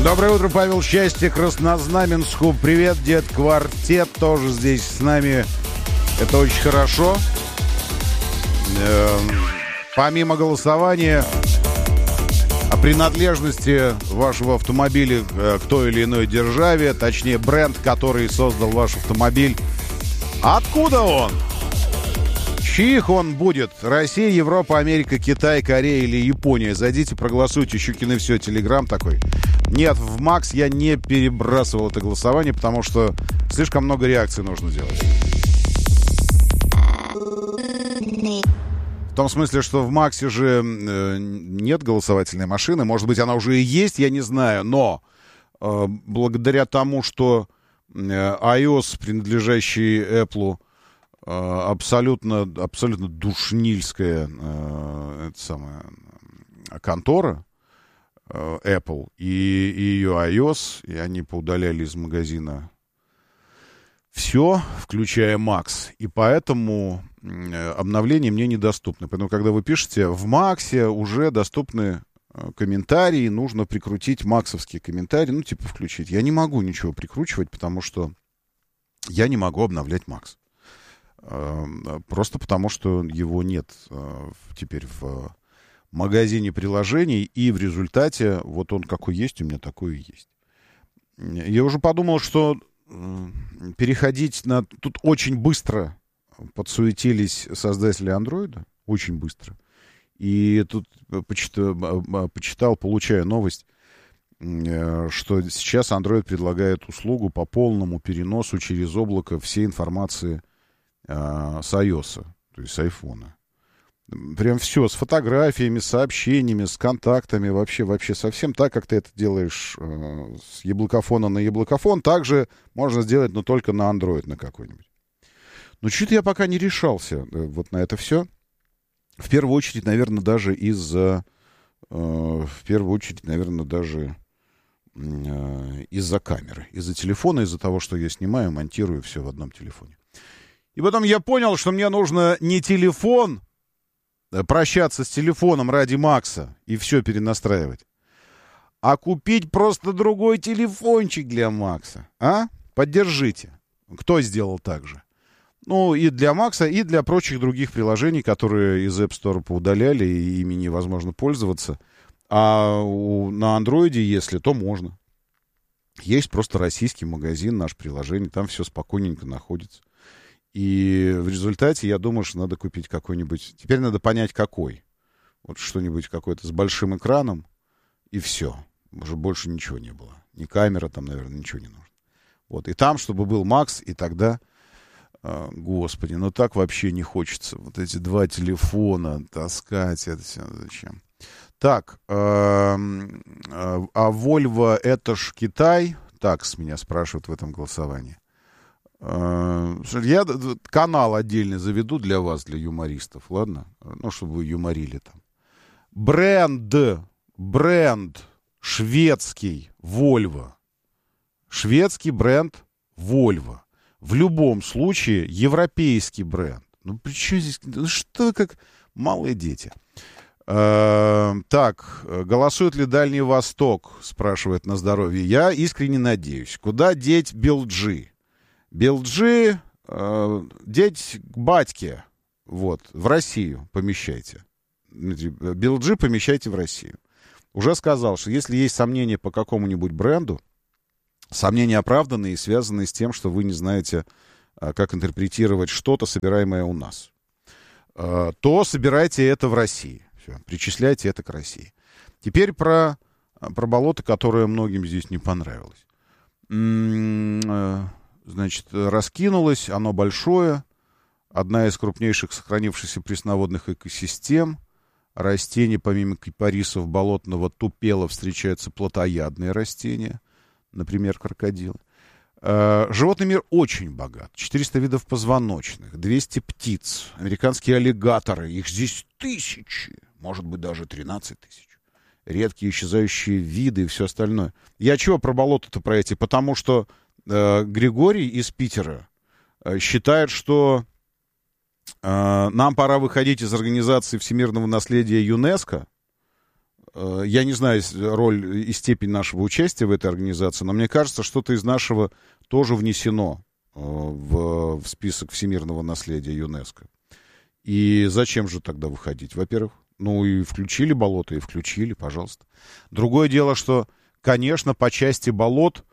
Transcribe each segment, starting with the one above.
Доброе утро, Павел. Счастье Краснознаменску. Привет, дед Квартет тоже здесь с нами. Это очень хорошо. Помимо голосования о принадлежности вашего автомобиля к той или иной державе, точнее бренд, который создал ваш автомобиль, откуда он? Чьих он будет? Россия, Европа, Америка, Китай, Корея или Япония? Зайдите, проголосуйте. Щукин и все, Телеграм такой. Нет, в Макс я не перебрасывал это голосование, потому что слишком много реакций нужно делать. В том смысле, что в Максе же нет голосовательной машины. Может быть, она уже и есть, я не знаю. Но благодаря тому, что iOS, принадлежащий Apple, абсолютно душнильская контора Apple и ее iOS, и они поудаляли из магазина все, включая Max, и поэтому обновления мне недоступны. Поэтому, когда вы пишете, в Максе уже доступны комментарии, нужно прикрутить максовские комментарии, типа включить. Я не могу ничего прикручивать, потому что я не могу обновлять Макс. Просто потому, что его нет теперь в магазине приложений, и в результате вот он какой есть, у меня такой и есть. Я уже подумал, что переходить на... Тут очень быстро подсуетились создатели андроида, очень быстро. И тут почитал, получая новость, что сейчас Android предлагает услугу по полному переносу через облако всей информации с iOS, то есть с айфона. Прям все, с фотографиями, сообщениями, с контактами, вообще совсем так, как ты это делаешь с яблокофона на яблокофон, также можно сделать, но только на Android на какой-нибудь. Но что-то я пока не решался вот на это все. В первую очередь, наверное, даже из-за камеры, из-за телефона, из-за того, что я снимаю, монтирую все в одном телефоне. И потом я понял, что мне нужно не телефон, прощаться с телефоном ради Макса и все перенастраивать, а купить просто другой телефончик для Макса. Поддержите. Кто сделал так же? И для Макса, и для прочих других приложений, которые из App Store поудаляли, и ими невозможно пользоваться. А на Андроиде, если, то можно. Есть просто российский магазин, наше приложение, там все спокойненько находится. И в результате я думаю, что надо купить какой-нибудь... Теперь надо понять, какой. Вот что-нибудь какое-то с большим экраном, и все. Уже больше ничего не было. Ни камера там, наверное, ничего не нужно. Вот. И там, чтобы был Макс, и тогда... Господи, так вообще не хочется. Вот эти два телефона таскать, это все зачем? Так, а Volvo это ж Китай? Так с меня спрашивают в этом голосовании. Я канал отдельно заведу для вас, для юмористов, ладно? Чтобы вы юморили там. Бренд шведский Volvo. Шведский бренд Volvo. В любом случае европейский бренд. При чем здесь... Что вы как малые дети? Так, голосует ли Дальний Восток? Спрашивает на здоровье. Я искренне надеюсь. Куда деть Белджи? Белджи деть к батьке. Вот, в Россию помещайте. Белджи помещайте в Россию. Уже сказал, что если есть сомнения по какому-нибудь бренду, сомнения оправданные и связанные с тем, что вы не знаете, как интерпретировать что-то, собираемое у нас, то собирайте это в России. Все, причисляйте это к России. Теперь про болото, которое многим здесь не понравилось. Значит, раскинулось, оно большое, одна из крупнейших сохранившихся пресноводных экосистем. Растения, помимо кипарисов болотного тупела, встречаются плотоядные растения, например, крокодилы. Животный мир очень богат. 400 видов позвоночных, 200 птиц, американские аллигаторы, их здесь тысячи, может быть, даже 13 тысяч. Редкие исчезающие виды и все остальное. Я чего про болото-то про эти? Потому что Григорий из Питера считает, что нам пора выходить из организации всемирного наследия ЮНЕСКО, Я не знаю роль и степень нашего участия в этой организации, но мне кажется, что-то из нашего тоже внесено в список всемирного наследия ЮНЕСКО. И зачем же тогда выходить? Во-первых, ну и включили болото, и включили, пожалуйста. Другое дело, что, конечно, по части болот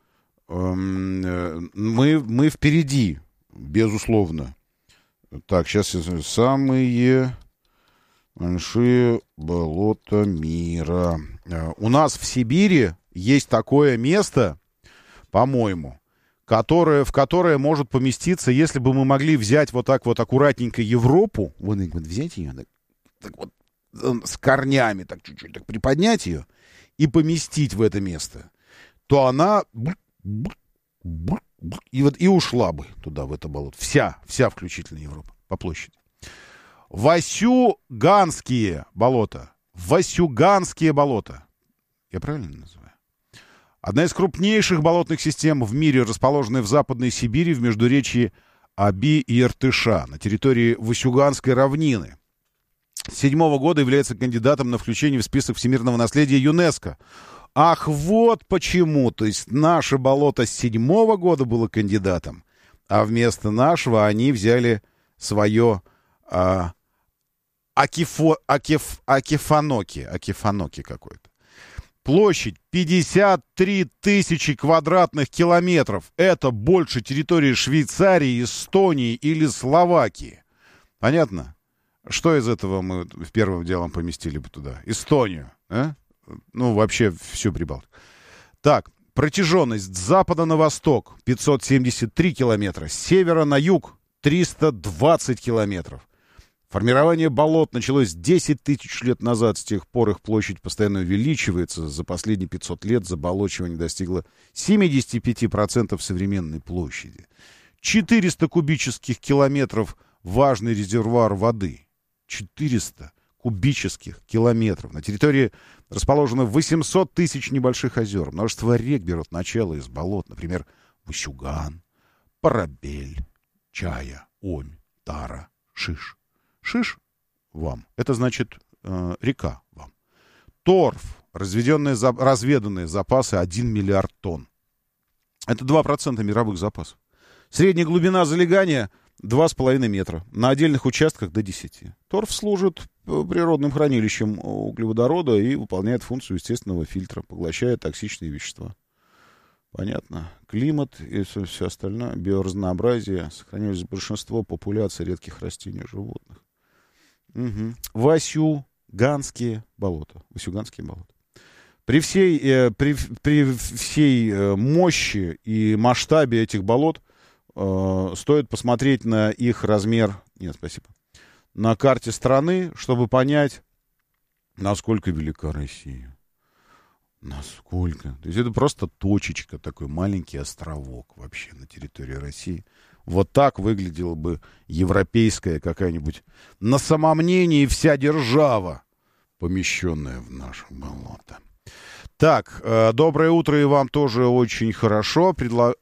мы впереди, безусловно. Так, сейчас самые большие болота мира. У нас в Сибири есть такое место, по-моему, в которое может поместиться, если бы мы могли взять вот так вот аккуратненько Европу, вот взять ее, так вот с корнями, так чуть-чуть так приподнять ее и поместить в это место, то она и ушла бы туда, в это болото. Вся включительно Европа по площади. Васюганские болота. Васюганские болота. Я правильно называю? Одна из крупнейших болотных систем в мире, расположенная в Западной Сибири, в междуречии Аби и Иртыша, на территории Васюганской равнины. С 2007 года является кандидатом на включение в список всемирного наследия ЮНЕСКО. Ах, вот почему. То есть наше болото с 2007 года было кандидатом, а вместо нашего они взяли свое Акифаноки какой-то. Площадь 53 тысячи квадратных километров. Это больше территории Швейцарии, Эстонии или Словакии. Понятно? Что из этого мы первым делом поместили бы туда? Эстонию, а? Ну, вообще всю Прибалтику. Так, протяженность с запада на восток 573 километра, с севера на юг 320 километров. Формирование болот началось 10 тысяч лет назад. С тех пор их площадь постоянно увеличивается. За последние 500 лет заболочивание достигло 75% современной площади. 400 кубических километров — важный резервуар воды. 400 кубических километров. На территории расположено 800 тысяч небольших озер. Множество рек берут начало из болот. Например, Васюган, Парабель, Чая, Омь, Тара, Шиш. Шиш вам. Это значит река вам. Торф. Разведанные запасы 1 миллиард тонн. Это 2% мировых запасов. Средняя глубина залегания 2,5 метра. На отдельных участках до 10. Торф служит природным хранилищем углеводорода и выполняет функцию естественного фильтра, поглощая токсичные вещества. Понятно. Климат и все остальное, биоразнообразие, сохранилось большинство популяций редких растений и животных. Угу. Васюганские болота. При всей мощи и масштабе этих болот стоит посмотреть на их размер, на карте страны, чтобы понять, насколько велика Россия. Насколько? То есть это просто точечка, такой маленький островок вообще на территории России. Вот так выглядела бы европейская какая-нибудь на самомнении вся держава, помещенная в наше болото. Так, доброе утро, и вам тоже очень хорошо,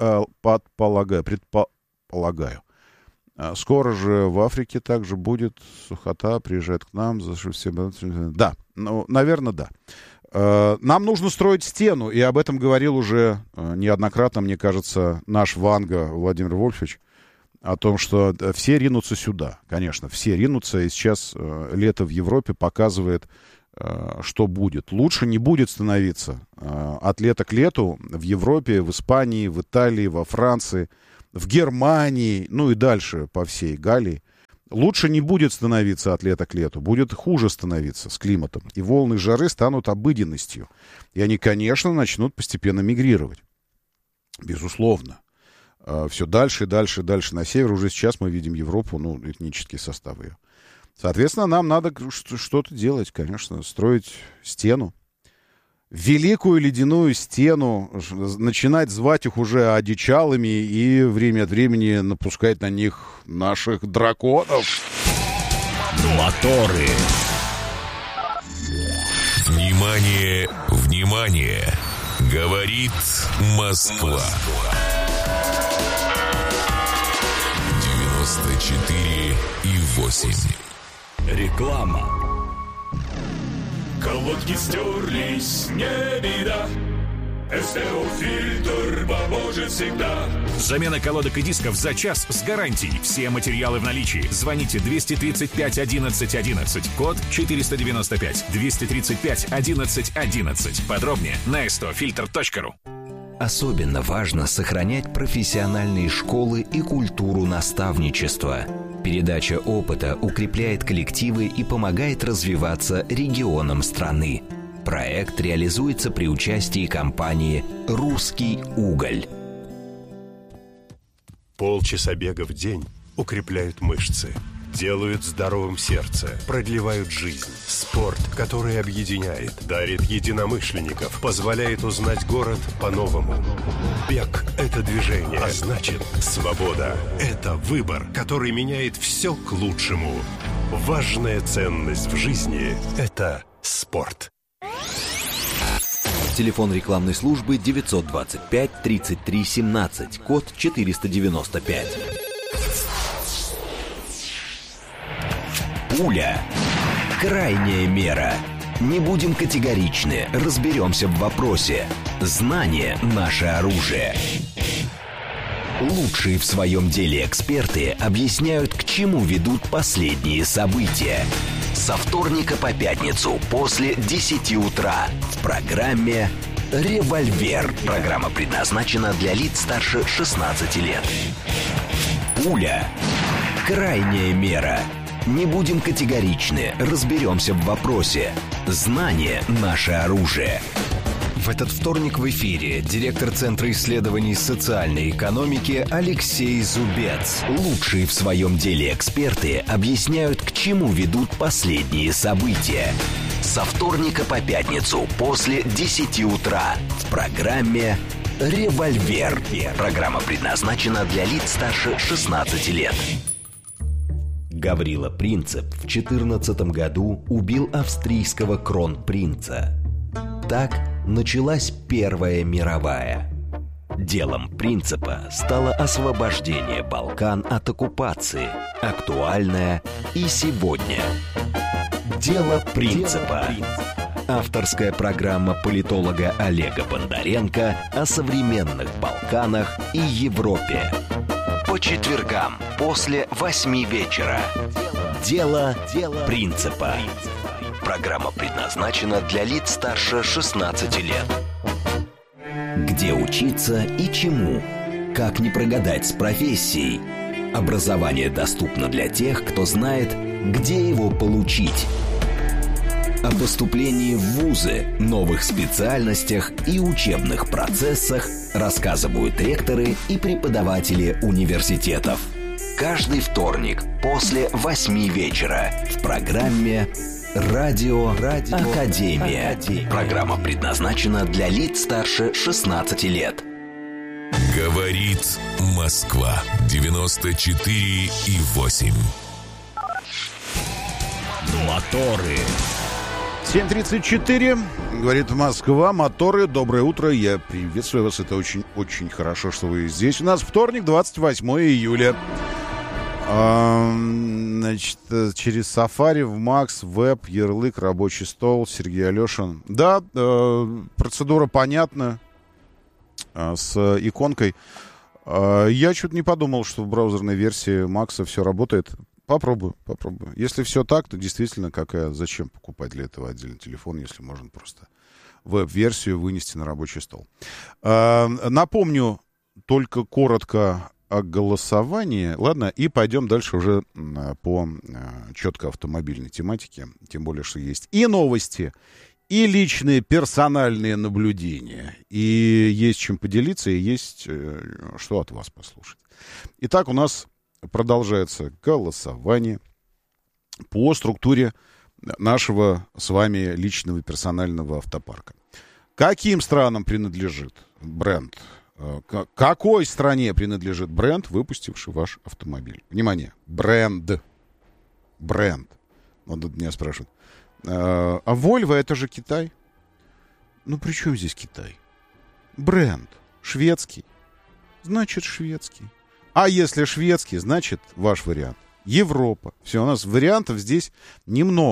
предполагаю. Скоро же в Африке также будет сухота, приезжает к нам. Да, ну, наверное, да. Нам нужно строить стену, и об этом говорил уже неоднократно, мне кажется, наш Ванга Владимир Вольфович, о том, что все ринутся сюда. Конечно, все ринутся, и сейчас лето в Европе показывает, что будет. Лучше не будет становиться от лета к лету в Европе, в Испании, в Италии, во Франции, в Германии, ну и дальше по всей Галлии. Лучше не будет становиться от лета к лету, будет хуже становиться с климатом. И волны жары станут обыденностью. И они, конечно, начнут постепенно мигрировать. Безусловно. Все дальше и дальше и дальше на север. Уже сейчас мы видим Европу, ну, этнический состав ее. Соответственно, нам надо что-то делать, конечно, строить стену. Великую ледяную стену, начинать звать их уже одичалыми и время от времени напускать на них наших драконов. Моторы. Внимание, внимание! Говорит Москва. 94,8. Реклама. Колодки стерлись, не беда. СТО-фильтр поможет всегда. Замена колодок и дисков за час с гарантией. Все материалы в наличии. Звоните 235 11 11. Код 495. 235 11 11. Подробнее на stofilter.ru. Особенно важно сохранять профессиональные школы и культуру наставничества. Передача опыта укрепляет коллективы и помогает развиваться регионам страны. Проект реализуется при участии компании «Русский уголь». Полчаса бега в день укрепляют мышцы, делают здоровым сердце, продлевают жизнь. Спорт, который объединяет, дарит единомышленников, позволяет узнать город по-новому. Бег – это движение, а значит, свобода – это выбор, который меняет все к лучшему. Важная ценность в жизни – это спорт. Телефон рекламной службы 925 33 17, код 495. Пуля. Крайняя мера. Не будем категоричны, разберемся в вопросе. Знание – наше оружие. Лучшие в своем деле эксперты объясняют, к чему ведут последние события. Со вторника по пятницу после 10 утра в программе «Револьвер». Программа предназначена для лиц старше 16 лет. Пуля. Крайняя мера. Не будем категоричны, разберемся в вопросе. Знание – наше оружие. В этот вторник в эфире директор Центра исследований социальной экономики Алексей Зубец. Лучшие в своем деле эксперты объясняют, к чему ведут последние события. Со вторника по пятницу после 10 утра в программе «Револьвер». Программа предназначена для лиц старше 16 лет. Гаврила Принцип в 14 году убил австрийского кронпринца. Так началась Первая мировая. Делом Принципа стало освобождение Балкан от оккупации, актуальное и сегодня. Дело Принципа. Авторская программа политолога Олега Бондаренко о современных Балканах и Европе. По четвергам после 8 вечера. Дело Принципа. Программа предназначена для лиц старше 16 лет. Где учиться и чему? Как не прогадать с профессией? Образование доступно для тех, кто знает, где его получить. О поступлении в вузы, новых специальностях и учебных процессах рассказывают ректоры и преподаватели университетов. Каждый вторник после 8 вечера в программе «Радио Академия». Программа предназначена для лиц старше 16 лет. Говорит Москва 94,8. Моторы. 7:34, говорит Москва, моторы, доброе утро, я приветствую вас, это очень-очень хорошо, что вы здесь. У нас вторник, 28 июля. Значит, через Safari в Max, веб, ярлык, рабочий стол, Сергей Алешин. Да, процедура понятна, с иконкой. Я что-то не подумал, что в браузерной версии Макса все работает. Попробую. Если все так, то действительно, зачем покупать для этого отдельный телефон, если можно просто веб-версию вынести на рабочий стол. Напомню только коротко о голосовании. Ладно, и пойдем дальше уже по четко автомобильной тематике. Тем более, что есть и новости, и личные персональные наблюдения. И есть чем поделиться, и есть что от вас послушать. Итак, у нас продолжается голосование по структуре нашего с вами личного персонального автопарка. Каким странам принадлежит бренд? Какой стране принадлежит бренд, выпустивший ваш автомобиль? Внимание, бренд. Вот тут меня спрашивают. А Volvo это же Китай? Ну при чем здесь Китай? Бренд. Шведский. Значит шведский. А если шведский, значит ваш вариант. Европа. Все, у нас вариантов здесь немного.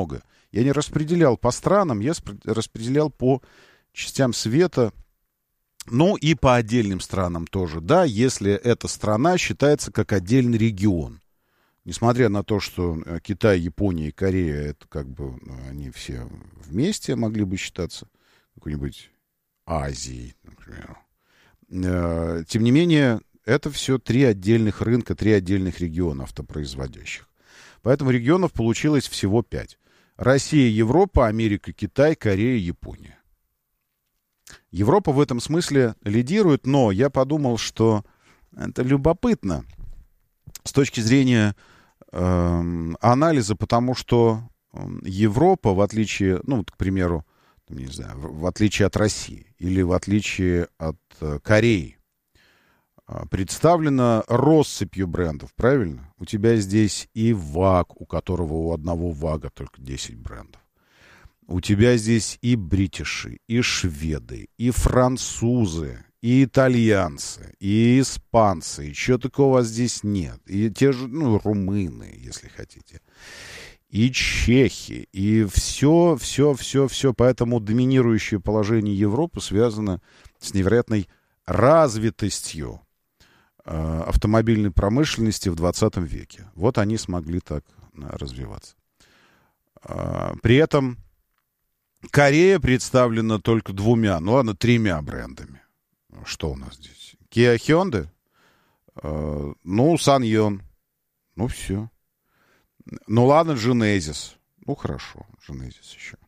Я не распределял по странам, я распределял по частям света, ну и по отдельным странам тоже, да, если эта страна считается как отдельный регион. Несмотря на то, что Китай, Япония и Корея, это как бы, они все вместе могли бы считаться какой-нибудь Азией, например. Тем не менее, это все 3 отдельных рынка, 3 отдельных региона автопроизводящих. Поэтому регионов получилось всего 5. Россия, Европа, Америка, Китай, Корея, Япония. Европа в этом смысле лидирует, но я подумал, что это любопытно с точки зрения анализа, потому что Европа, в отличие, ну, вот, к примеру, не знаю, в отличие от России или в отличие от Кореи, представлена россыпью брендов, правильно? У тебя здесь и ВАГ, у которого у одного ВАГа только 10 брендов. У тебя здесь и бритиши, и шведы, и французы, и итальянцы, и испанцы, и чего такого у вас здесь нет. И те же, ну, румыны, если хотите. И чехи, и все. Поэтому доминирующее положение Европы связано с невероятной развитостью автомобильной промышленности в 20 веке. Вот они смогли так развиваться. При этом Корея представлена только 2, ну ладно, 3 брендами. Что у нас здесь? Kia Hyundai, ну, Sanyon, ну, все. Ну, ладно, Genesis. Ну, хорошо, Genesis еще.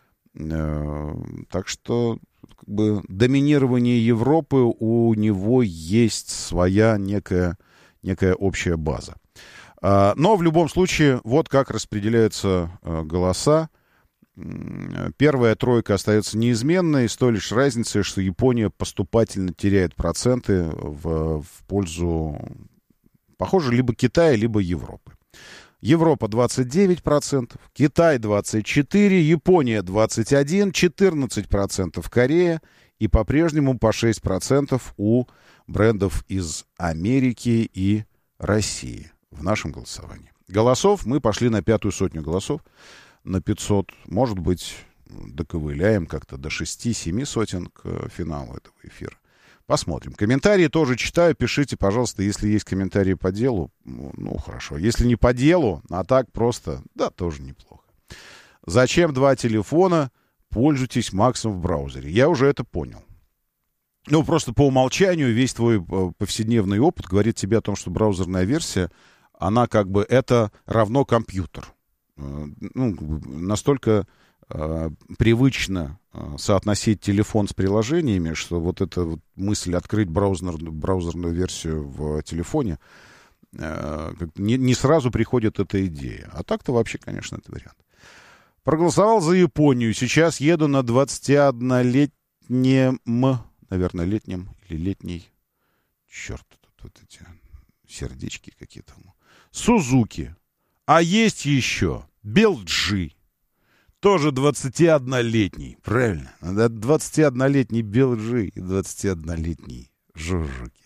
Так что, как бы, доминирование Европы, у него есть своя некая общая база. Но в любом случае, вот как распределяются голоса. Первая тройка остается неизменной, с той лишь разницей, что Япония поступательно теряет проценты в пользу, похоже, либо Китая, либо Европы. Европа 29%, Китай 24%, Япония 21%, 14% Корея и по-прежнему по 6% у брендов из Америки и России в нашем голосовании. Голосов мы пошли на 500 голосов. На 500, может быть, доковыляем как-то до 6-7 сотен к финалу этого эфира. Посмотрим. Комментарии тоже читаю. Пишите, пожалуйста, если есть комментарии по делу. Ну, хорошо. Если не по делу, а так просто, да, тоже неплохо. Зачем 2 телефона? Пользуйтесь Максом в браузере. Я уже это понял. Ну, просто по умолчанию весь твой повседневный опыт говорит тебе о том, что браузерная версия, она как бы это равно компьютер. Ну, настолько привычно соотносить телефон с приложениями, что вот эта вот мысль открыть браузерную версию в телефоне, не сразу приходит эта идея. А так-то вообще, конечно, это вариант. Проголосовал за Японию. Сейчас еду на 21-летнем, наверное, летнем или летней. Черт, тут вот эти сердечки какие-то. Сузуки. А есть еще Белджи. Тоже 21-летний. Правильно. 21-летний Белджи и 21-летний Жужуки.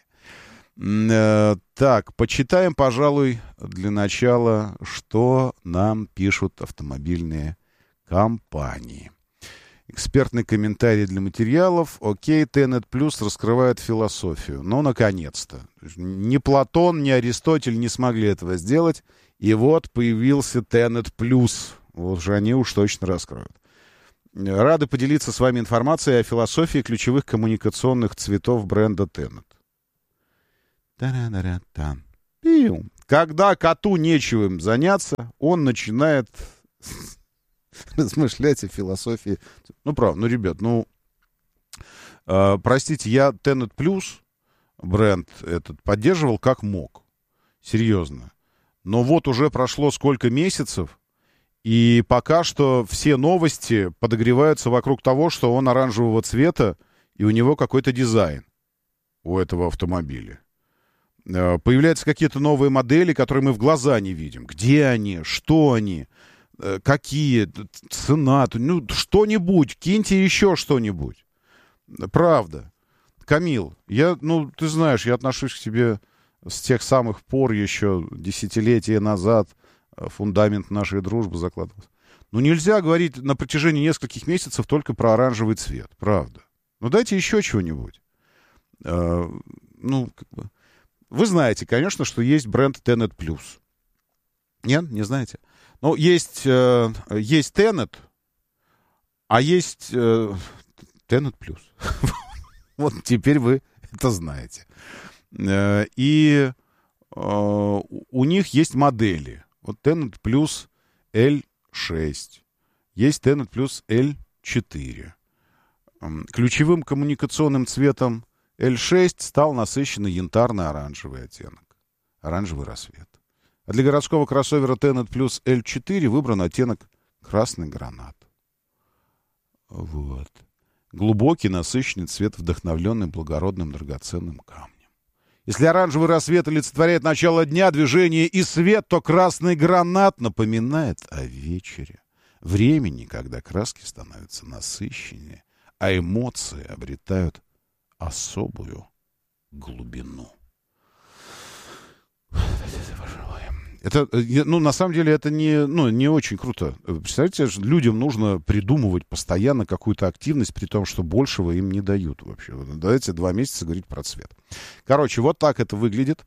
Так, почитаем, пожалуй, для начала, что нам пишут автомобильные компании. Экспертный комментарий для материалов. Окей, Tenet Plus раскрывает философию. Ну, наконец-то. Ни Платон, ни Аристотель не смогли этого сделать. И вот появился Tenet Plus. Вот же они уж точно раскроют. Рады поделиться с вами информацией о философии ключевых коммуникационных цветов бренда Tenet. Когда коту нечем заняться, он начинает размышлять о философии. Ну, правда, ну, ребят, простите, я Tenet Plus бренд этот поддерживал как мог. Серьезно. Но вот уже прошло сколько месяцев, и пока что все новости подогреваются вокруг того, что он оранжевого цвета, и у него какой-то дизайн у этого автомобиля. Появляются какие-то новые модели, которые мы в глаза не видим. Где они? Что они? Какие? Цена? Ну, что-нибудь. Киньте еще что-нибудь. Правда. Камил, ты знаешь, я отношусь к тебе с тех самых пор, еще десятилетия назад, фундамент нашей дружбы закладывался. Ну, нельзя говорить на протяжении нескольких месяцев только про оранжевый цвет, правда. Ну, дайте еще чего-нибудь. Ну, как бы... Вы знаете, конечно, что есть бренд Tenet Plus. Нет, не знаете? Ну, есть Tenet, а есть Tenet Plus. Вот теперь вы это знаете. И у них есть модели. Вот Tenet Plus L6. Есть Tenet Plus L4. Ключевым коммуникационным цветом L6 стал насыщенный янтарно-оранжевый оттенок. Оранжевый рассвет. А для городского кроссовера Tenet Plus L4 выбран оттенок красный гранат. Вот. Глубокий, насыщенный цвет, вдохновленный благородным драгоценным камнем. Если оранжевый рассвет олицетворяет начало дня, движение и свет, то красный гранат напоминает о вечере. Времени, когда краски становятся насыщеннее, а эмоции обретают особую глубину. Это, ну, на самом деле, это не очень круто. Представляете, людям нужно придумывать постоянно какую-то активность, при том, что большего им не дают вообще. Давайте 2 месяца говорить про цвет. Короче, вот так это выглядит.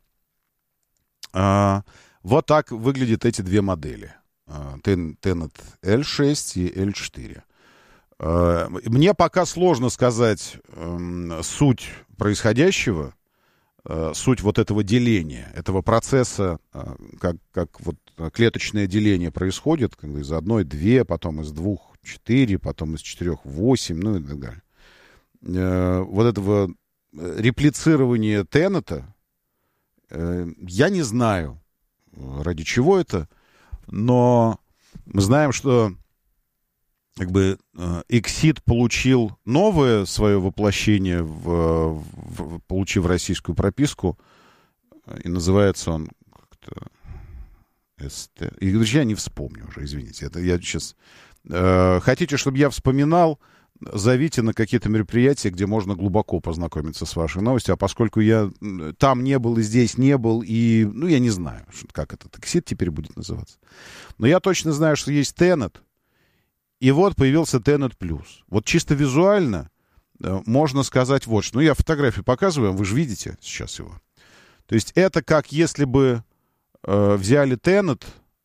Вот так выглядят эти 2 модели. Tenet L6 и L4. Мне пока сложно сказать суть происходящего, суть вот этого деления, этого процесса, как вот клеточное деление происходит, как бы из 1 2, потом из 2 4, потом из 4 8, ну и так далее. Вот этого реплицирования Теннета я не знаю, ради чего это, но мы знаем, что как бы Exit получил новое свое воплощение, получив российскую прописку, и называется он как-то И я не вспомню уже, извините. Это я сейчас... Хотите, чтобы я вспоминал, зовите на какие-то мероприятия, где можно глубоко познакомиться с вашей новостью. А поскольку я там не был и здесь не был, и, ну, я не знаю, как этот Exit теперь будет называться. Но я точно знаю, что есть Tenet, и вот появился Tenet Plus. Вот чисто визуально можно сказать вот что. Ну, я фотографию показываю, вы же видите сейчас его. То есть это как если бы взяли Tenet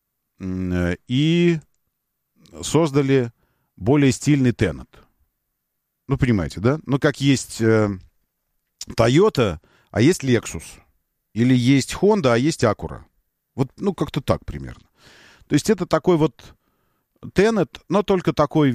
и создали более стильный Tenet. Ну, понимаете, да? Ну, как есть Toyota, а есть Lexus. Или есть Honda, а есть Acura. Вот, ну, как-то так примерно. То есть это такой вот Tenet, но только такой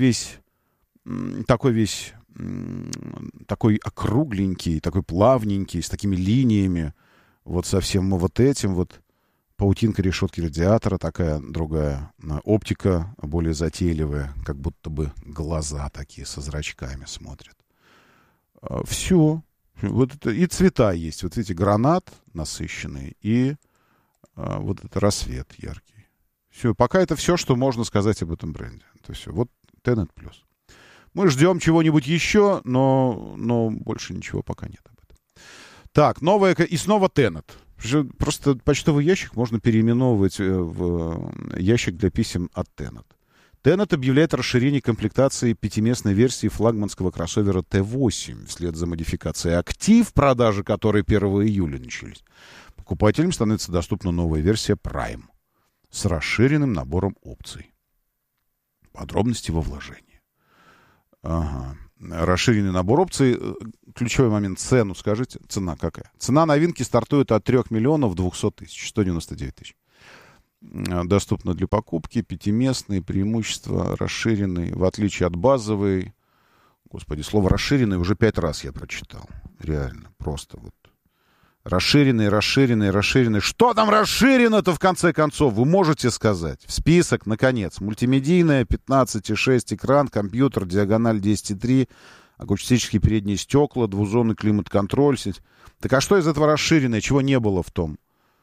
округленький, такой плавненький, с такими линиями, вот со всем вот этим вот. Паутинка решетки радиатора такая, другая. Оптика более затейливая, как будто бы глаза такие со зрачками смотрят. Все. Вот это, и цвета есть. Вот эти гранат насыщенные и вот этот рассвет яркий. Все. Пока это все, что можно сказать об этом бренде. Это все. Вот Tenet Plus. Мы ждем чего-нибудь еще, но больше ничего пока нет об этом. Так, новая и снова Tenet. Просто почтовый ящик можно переименовывать в ящик для писем от Tenet. Tenet объявляет расширение комплектации 5-местной версии флагманского кроссовера T8 вслед за модификацией Active, продажи которой 1 июля начались. Покупателям становится доступна новая версия Prime с расширенным набором опций. Подробности во вложении. Ага. Расширенный набор опций. Ключевой момент. Цену скажите. Цена какая? Цена новинки стартует от 3 миллионов 200 тысяч. 199 тысяч. Доступно для покупки. 5-местные преимущества. Расширенный. В отличие от базовой. Господи, слово расширенный уже 5 раз я прочитал. Реально. Просто вот. Расширенный. Что там расширено-то в конце концов? Вы можете сказать? В список, наконец. Мультимедийная, 15,6 экран, компьютер, диагональ 10,3, акустические передние стекла, двузонный климат-контроль. Так а что из этого расширенное? Чего не было в том,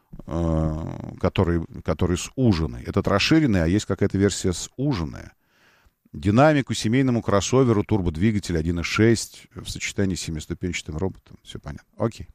который суженный? Этот расширенный, а есть какая-то версия суженная. Динамику семейному кроссоверу, турбодвигатель 1.6 в сочетании с 7-ступенчатым роботом. Все понятно. Окей.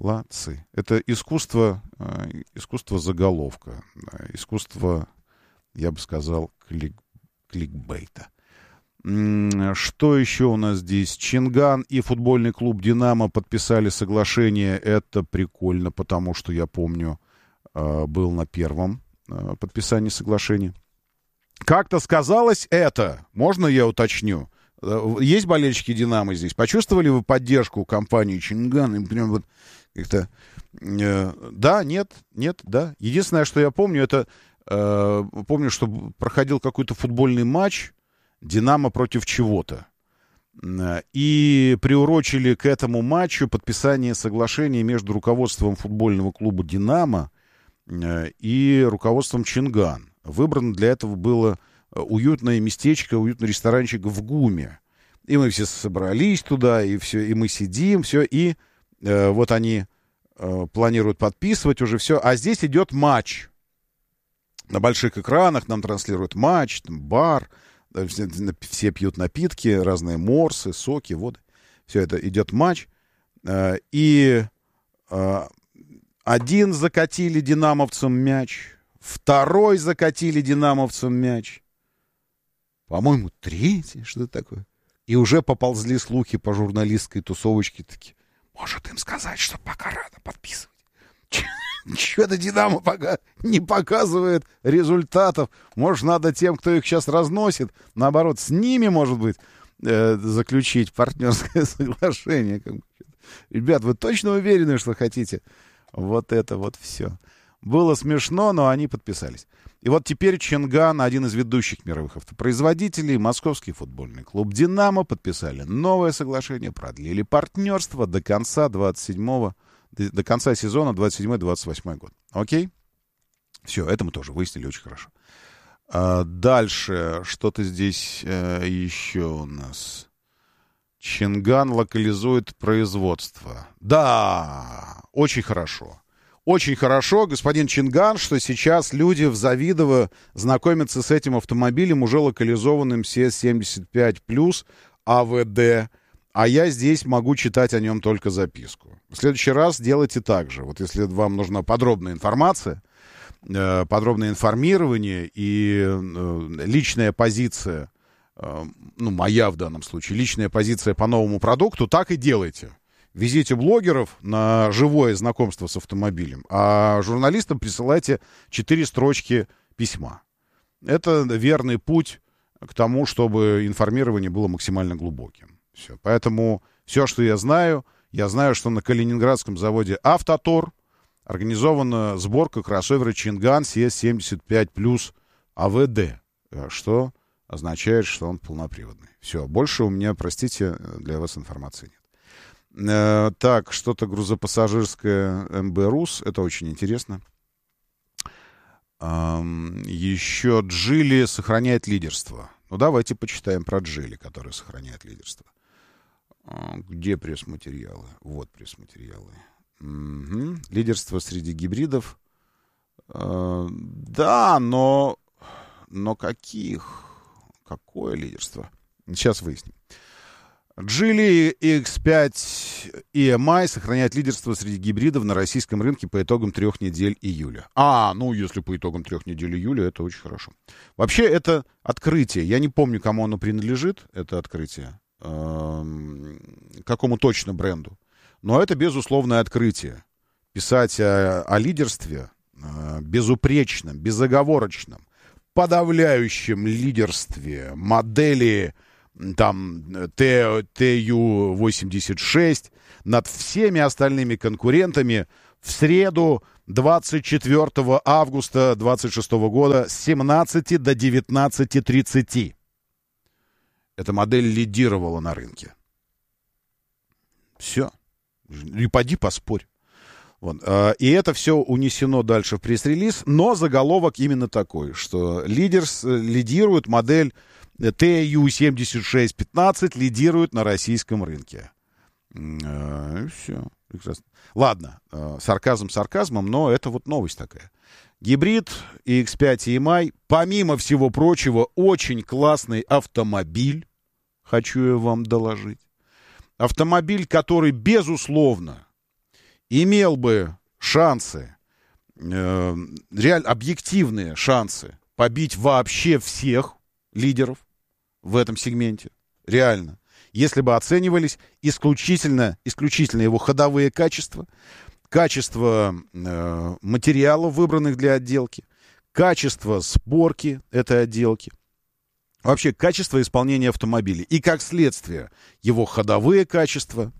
Молодцы. Это искусство заголовка, искусство я бы сказал, кликбейта. Что еще у нас здесь? Чинган и футбольный клуб «Динамо» подписали соглашение. Это прикольно, потому что, я помню, был на первом подписании соглашения. Как-то сказалось это, можно я уточню? Есть болельщики «Динамо» здесь? Почувствовали вы поддержку компании «Чинган»? И прям вот как-то... Да, нет, да. Единственное, что я помню, это... Помню, что проходил какой-то футбольный матч «Динамо» против чего-то. И приурочили к этому матчу подписание соглашения между руководством футбольного клуба «Динамо» и руководством «Чинган». Выбрано для этого было уютное местечко, уютный ресторанчик в ГУМе. И мы все собрались туда, и все, и мы сидим, все, и вот они планируют подписывать уже все. А здесь идет матч. На больших экранах нам транслируют матч, там бар, все пьют напитки, разные морсы, соки, воды. Все это идет матч. И один закатили динамовцам мяч, второй закатили динамовцам мяч. По-моему, третий, что-то такое. И уже поползли слухи по журналистской тусовочке такие. Может им сказать, что пока рано подписывать. Что-то «Динамо» пока не показывает результатов. Может, надо тем, кто их сейчас разносит, наоборот, с ними, может быть, заключить партнерское соглашение. Ребят, вы точно уверены, что хотите вот это вот все? Было смешно, но они подписались. И вот теперь Чинган, один из ведущих мировых автопроизводителей, московский футбольный клуб «Динамо» подписали новое соглашение, продлили партнерство до конца до конца сезона 27-28 год. Окей? Все, это мы тоже выяснили очень хорошо. Дальше, что-то здесь еще у нас. Чинган локализует производство. Да, очень хорошо. Очень хорошо, господин Чинган, что сейчас люди в Завидово знакомятся с этим автомобилем, уже локализованным CS75+, АВД. А я здесь могу читать о нем только записку. В следующий раз делайте так же. Вот если вам нужна подробная информация, подробное информирование и личная позиция, моя в данном случае, личная позиция по новому продукту, так и делайте. Везите блогеров на живое знакомство с автомобилем, а журналистам присылайте 4 строчки письма. Это верный путь к тому, чтобы информирование было максимально глубоким. Все. Поэтому все, что я знаю, что на калининградском заводе «Автотор» организована сборка кроссовера Чинган CS75+, АВД, что означает, что он полноприводный. Все, больше у меня, простите, для вас информации нет. Так, что-то грузопассажирское МБ «Рус», это очень интересно. Еще Джили сохраняет лидерство. Ну, давайте почитаем про Джили, который сохраняет лидерство. Где пресс-материалы? Вот пресс-материалы. Угу. Лидерство среди гибридов. Да, но каких? Какое лидерство? Сейчас выясним. Geely X5 EMI сохраняет лидерство среди гибридов на российском рынке по итогам 3 недель июля. Если по итогам 3 недель июля, это очень хорошо. Вообще, это открытие. Я не помню, кому оно принадлежит, это открытие. Какому точно бренду. Но это безусловное открытие. Писать о лидерстве, безупречном, безоговорочном, подавляющем лидерстве модели там TU-86 над всеми остальными конкурентами в среду 24 августа 2026 года с 17 до 19:30. Эта модель лидировала на рынке. Все. И поди поспорь. Вот. И это все унесено дальше в пресс-релиз, но заголовок именно такой, что лидирует модель TU-7615, лидирует на российском рынке. Все. Прекрасно. Ладно, сарказм сарказмом, но это вот новость такая. Гибрид X5 EMI, помимо всего прочего, очень классный автомобиль, хочу я вам доложить. Автомобиль, который, безусловно, имел бы шансы, реально объективные шансы побить вообще всех лидеров в этом сегменте. Реально. Если бы оценивались исключительно его ходовые качества, качество материалов, выбранных для отделки, качество сборки этой отделки, вообще качество исполнения автомобиля и, как следствие, его ходовые качества,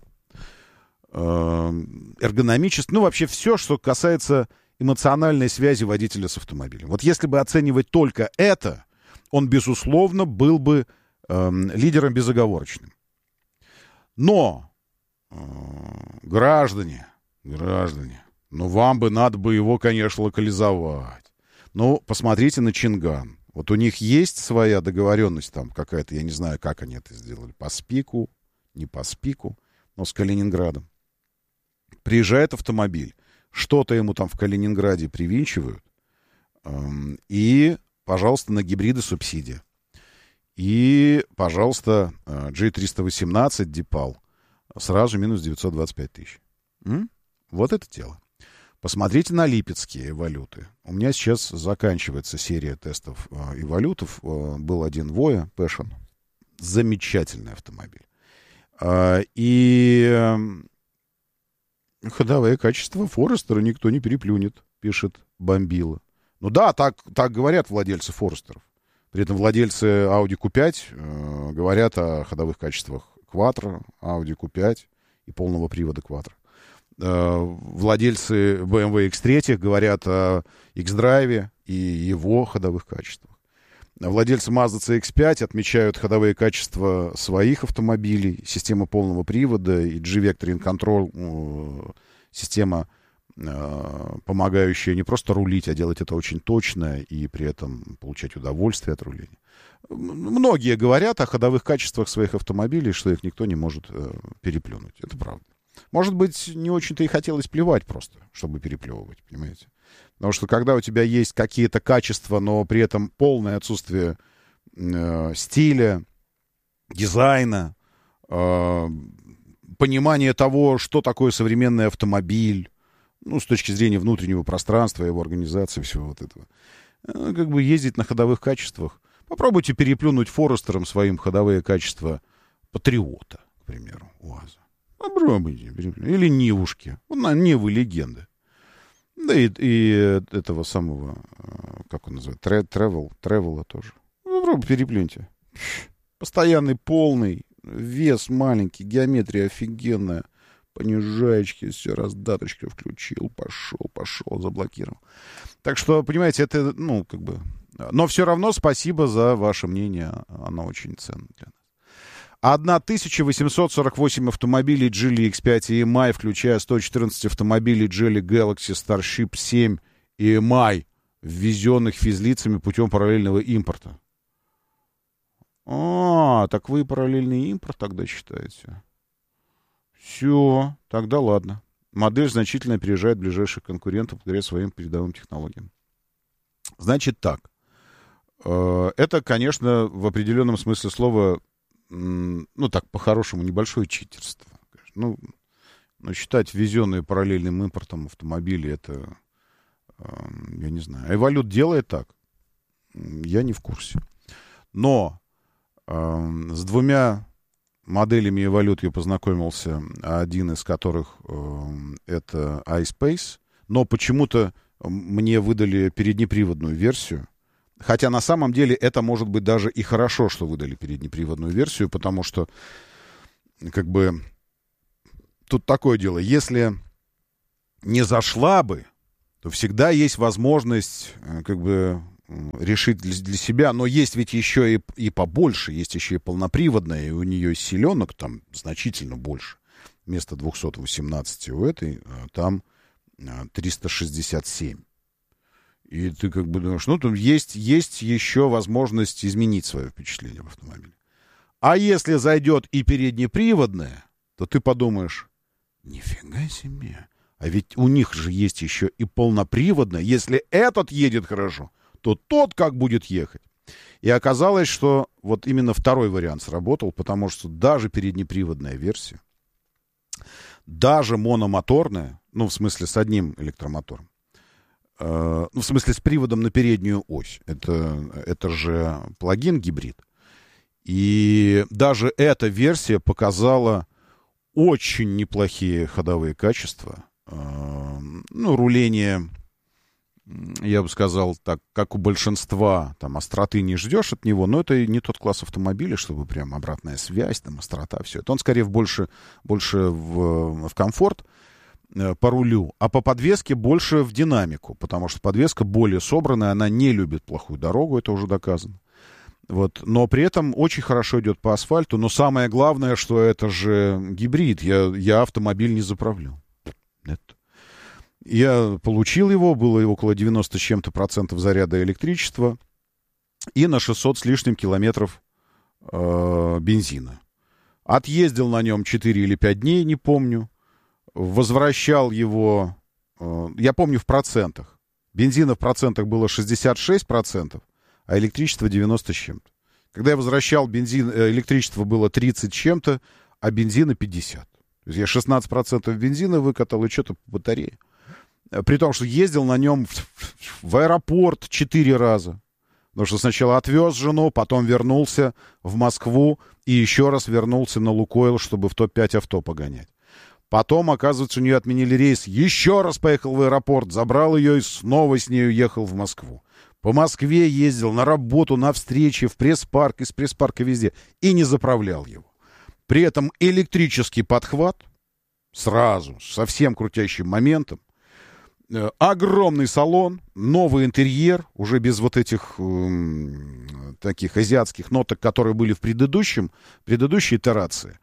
эргономичество, ну, вообще все, что касается эмоциональной связи водителя с автомобилем. Вот если бы оценивать только это, он, безусловно, был бы лидером безоговорочным. Но, граждане, ну, вам бы надо бы его, конечно, локализовать. Ну, посмотрите на Чинган. Вот у них есть своя договоренность там какая-то, я не знаю, как они это сделали, по СПИКу, не по СПИКу, но с Калининградом. Приезжает автомобиль, что-то ему там в Калининграде привинчивают, и, пожалуйста, на гибриды субсидия. И, пожалуйста, G318 Дипал сразу минус 925 тысяч. Вот это дело. Посмотрите на липецкие валюты. У меня сейчас заканчивается серия тестов и валютов. Был один Voya Passion. Замечательный автомобиль. И ходовое качество Форестера никто не переплюнет, пишет Бомбила. Ну да, так говорят владельцы Форестеров. При этом владельцы Audi Q5 говорят о ходовых качествах Quattro, Audi Q5 и полного привода Quattro. Владельцы BMW X3 говорят о X-Drive и его ходовых качествах. Владельцы Mazda CX-5 отмечают ходовые качества своих автомобилей, система полного привода и G-Vectoring Control, система, помогающая не просто рулить, а делать это очень точно и при этом получать удовольствие от руления. Многие говорят о ходовых качествах своих автомобилей, что их никто не может переплюнуть. Это правда. Может быть, не очень-то и хотелось плевать просто, чтобы переплевывать, понимаете? Потому что когда у тебя есть какие-то качества, но при этом полное отсутствие стиля, дизайна, понимания того, что такое современный автомобиль, ну, с точки зрения внутреннего пространства, его организации, всего вот этого, как бы ездить на ходовых качествах. Попробуйте переплюнуть Форестером своим ходовые качества Патриота, к примеру, УАЗа. Попробуйте. Или Нивушки. Нивы легенды. Да и этого самого, как он называет, Тревела тоже. Попробуйте, переплюньте. Постоянный полный, вес маленький, геометрия офигенная. Понижаечки, все, раздаточки включил, пошел, заблокировал. Так что, понимаете, это, ну, как бы... Но все равно спасибо за ваше мнение, оно очень ценно для нас. 1848 автомобилей Geely X5 и EMI, включая 114 автомобилей Geely Galaxy Starship 7 и EMI, ввезенных физлицами путем параллельного импорта. Так вы параллельный импорт тогда считаете? Все, тогда ладно. Модель значительно опережает ближайших конкурентов благодаря своим передовым технологиям. Значит так. Это, конечно, в определенном смысле слова, ну так, по-хорошему, небольшое читерство. Ну, считать ввезенные параллельным импортом автомобили, это, я не знаю. Эволют делает так. Я не в курсе. Но с двумя моделями Эволют я познакомился, один из которых это iSpace, но почему-то мне выдали переднеприводную версию. Хотя на самом деле это может быть даже и хорошо, что выдали переднеприводную версию, потому что, как бы, тут такое дело, если не зашла бы, то всегда есть возможность, как бы, решить для себя, но есть ведь еще и побольше, есть еще и полноприводная, и у нее силенок там значительно больше. Вместо 218 у этой там 367. И ты как бы думаешь, ну, там есть еще возможность изменить свое впечатление в автомобиле. А если зайдет и переднеприводная, то ты подумаешь, нифига себе, а ведь у них же есть еще и полноприводная. Если этот едет хорошо, то тот как будет ехать. И оказалось, что вот именно второй вариант сработал, потому что даже переднеприводная версия, даже мономоторная, ну, в смысле, с одним электромотором, в смысле, с приводом на переднюю ось. Это же плагин-гибрид. И даже эта версия показала очень неплохие ходовые качества. Руление, я бы сказал, так, как у большинства, там, остроты не ждешь от него, но это не тот класс автомобиля, чтобы прям обратная связь, там, острота, все это. Он скорее больше в комфорт по рулю, а по подвеске больше в динамику, потому что подвеска более собранная, она не любит плохую дорогу, это уже доказано. Вот. Но при этом очень хорошо идет по асфальту. Но самое главное, что это же гибрид. Я автомобиль не заправлял. Нет. Я получил его, было около 90 с чем-то % заряда электричества и на 600 с лишним километров бензина. Отъездил на нем 4 или 5 дней, не помню. Возвращал его, я помню, в процентах. Бензина в процентах было 66%, а электричество 90 с чем-то. Когда я возвращал электричество было 30 с чем-то, а бензина 50. То есть я 16% бензина выкатал и что-то по батарее. При том, что ездил на нем в аэропорт 4 раза. Потому что сначала отвез жену, потом вернулся в Москву и еще раз вернулся на Лукойл, чтобы в топ-5 авто погонять. Потом, оказывается, у нее отменили рейс. Еще раз поехал в аэропорт, забрал ее и снова с нею ехал в Москву. По Москве ездил на работу, на встречи, в пресс-парк, из пресс-парка везде. И не заправлял его. При этом электрический подхват сразу, с совсем крутящим моментом. Огромный салон, новый интерьер, уже без вот этих таких азиатских ноток, которые были в предыдущей итерации.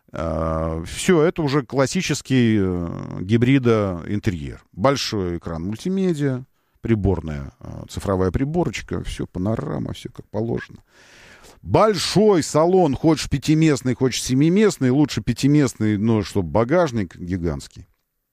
Все, это уже классический гибрида интерьер. Большой экран мультимедиа, приборная цифровая приборочка, все панорама, все как положено. Большой салон, хочешь пятиместный, хочешь семиместный, лучше пятиместный, но чтобы багажник гигантский.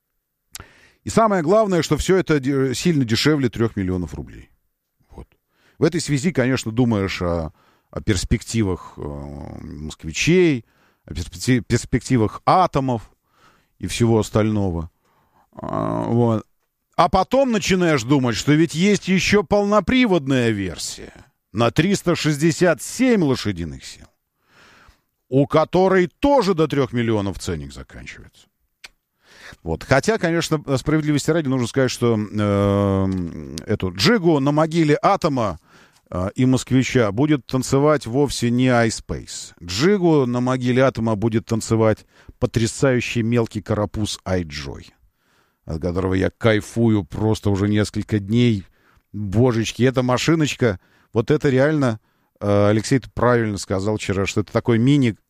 И самое главное, что все это сильно дешевле 3 миллионов рублей. Вот. В этой связи, конечно, думаешь о перспективах москвичей, о перспективах атомов и всего остального. Вот. А потом начинаешь думать, что ведь есть еще полноприводная версия на 367 лошадиных сил, у которой тоже до 3 миллионов ценник заканчивается. Вот. Хотя, конечно, справедливости ради нужно сказать, что эту Джигу на могиле атома и москвича будет танцевать вовсе не iSpace. Джигу на могиле атома будет танцевать потрясающий мелкий карапуз iJoy, от которого я кайфую просто уже несколько дней. Божечки, эта машиночка, вот это реально, Алексей правильно сказал вчера, что это такой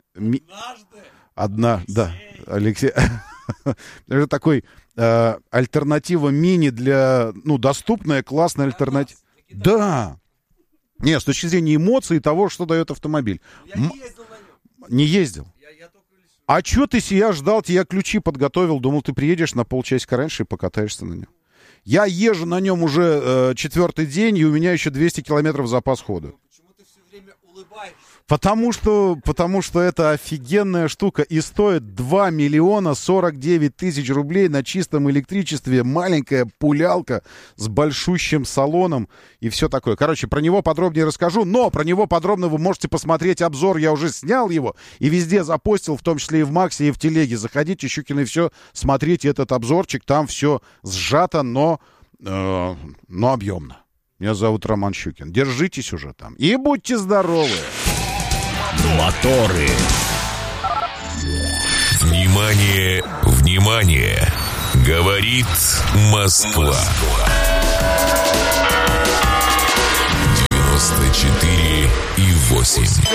да, Алексей... Это такой альтернатива мини для... доступная, классная альтернатива. Да. Не, с точки зрения эмоций и того, что дает автомобиль. Я ездил на нем. Не ездил. Я только... А что ты себя ждал? Я ключи подготовил. Думал, ты приедешь на полчасика раньше и покатаешься на нем. Я езжу на нем уже 4-й день, и у меня еще 200 километров запас хода. Почему ты все время улыбаешься? Потому что это офигенная штука и стоит 2 миллиона 49 тысяч рублей на чистом электричестве. Маленькая пулялка с большущим салоном и все такое. Короче, про него подробнее расскажу, но про него подробно вы можете посмотреть обзор. Я уже снял его и везде запостил, в том числе и в Максе, и в Телеге. Заходите, Щукин и все, смотрите этот обзорчик. Там все сжато, но объемно. Меня зовут Роман Щукин. Держитесь уже там и будьте здоровы. Моторы. Внимание, внимание! Говорит Москва. 94,8.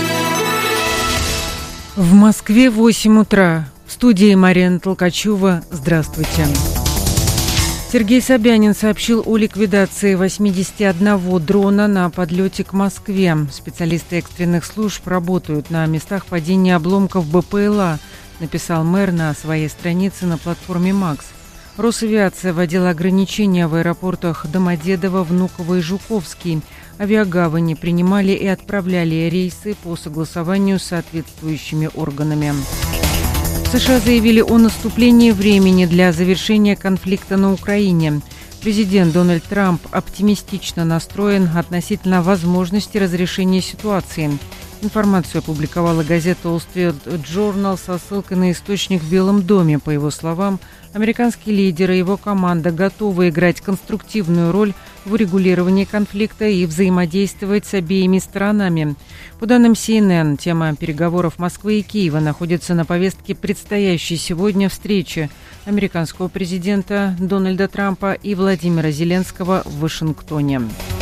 В Москве 8 утра. В студии Марина Толкачева. Здравствуйте. Сергей Собянин сообщил о ликвидации 81 дрона на подлете к Москве. Специалисты экстренных служб работают на местах падения обломков БПЛА, написал мэр на своей странице на платформе «Макс». Росавиация вводила ограничения в аэропортах Домодедово, Внуково и Жуковский. Авиагавани принимали и отправляли рейсы по согласованию с соответствующими органами. США заявили о наступлении времени для завершения конфликта на Украине. Президент Дональд Трамп оптимистично настроен относительно возможности разрешения ситуации. Информацию опубликовала газета Wall Street Journal со ссылкой на источник в Белом доме. По его словам, американский лидер и его команда готовы играть конструктивную роль в урегулировании конфликта и взаимодействовать с обеими сторонами. По данным CNN, тема переговоров Москвы и Киева находится на повестке предстоящей сегодня встречи американского президента Дональда Трампа и Владимира Зеленского в Вашингтоне.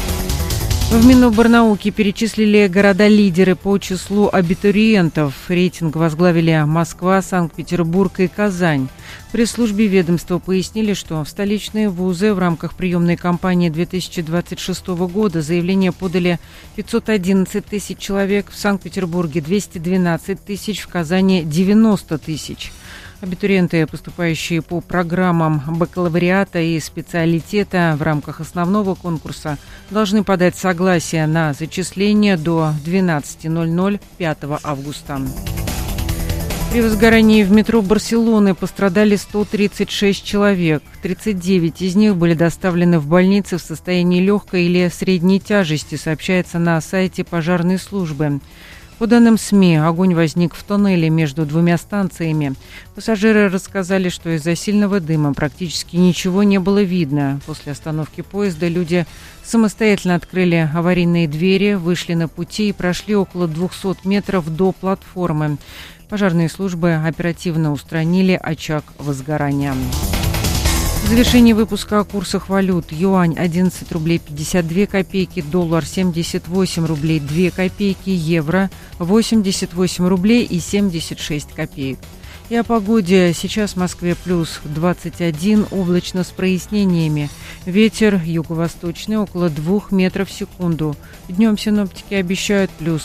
В Миноборнауки перечислили города-лидеры по числу абитуриентов. Рейтинг возглавили Москва, Санкт-Петербург и Казань. В пресс-службе ведомства пояснили, что в столичные вузы в рамках приемной кампании 2026 года заявления подали 511 тысяч человек, в Санкт-Петербурге 212 тысяч, в Казани 90 тысяч. Абитуриенты, поступающие по программам бакалавриата и специалитета в рамках основного конкурса, должны подать согласие на зачисление до 12:00 5 августа. При возгорании в метро Барселоны пострадали 136 человек. 39 из них были доставлены в больницы в состоянии легкой или средней тяжести, сообщается на сайте пожарной службы. По данным СМИ, огонь возник в тоннеле между двумя станциями. Пассажиры рассказали, что из-за сильного дыма практически ничего не было видно. После остановки поезда люди самостоятельно открыли аварийные двери, вышли на пути и прошли около 200 метров до платформы. Пожарные службы оперативно устранили очаг возгорания. В завершении выпуска о курсах валют. Юань 11 рублей 52 копейки, доллар 78 рублей 2 копейки, евро 88 рублей и 76 копеек. И о погоде. Сейчас в Москве плюс 21, облачно с прояснениями. Ветер юго-восточный около 2 метров в секунду. Днем синоптики обещают плюс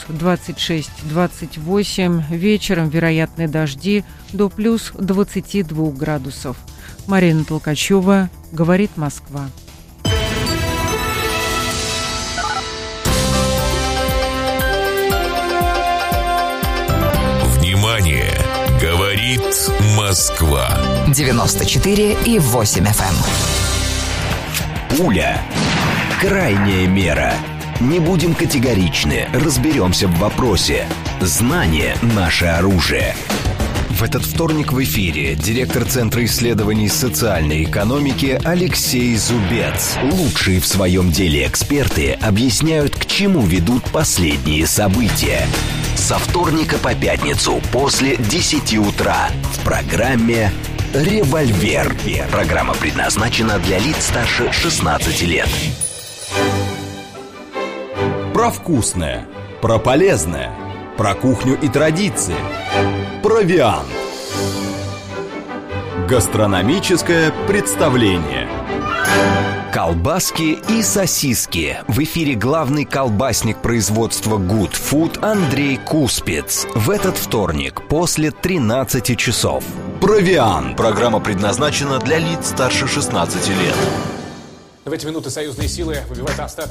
26-28, вечером вероятны дожди до плюс 22 градусов. Марина Толкачева, говорит Москва. Внимание! Говорит Москва. 94,8 FM. Пуля. Крайняя мера. Не будем категоричны, разберемся в вопросе. Знание – наше оружие. В этот вторник в эфире директор Центра исследований социальной экономики Алексей Зубец. Лучшие в своем деле эксперты объясняют, к чему ведут последние события. Со вторника по пятницу после 10 утра в программе «Револьвер». Программа предназначена для лиц старше 16 лет. Про вкусное, про полезное, про кухню и традиции. Провиант. Гастрономическое представление. Колбаски и сосиски. В эфире главный колбасник производства Good Food Андрей Куспец. В этот вторник после 13 часов. Провиант. Программа предназначена для лиц старше 16 лет. В эти минуты союзные силы выбивают остатки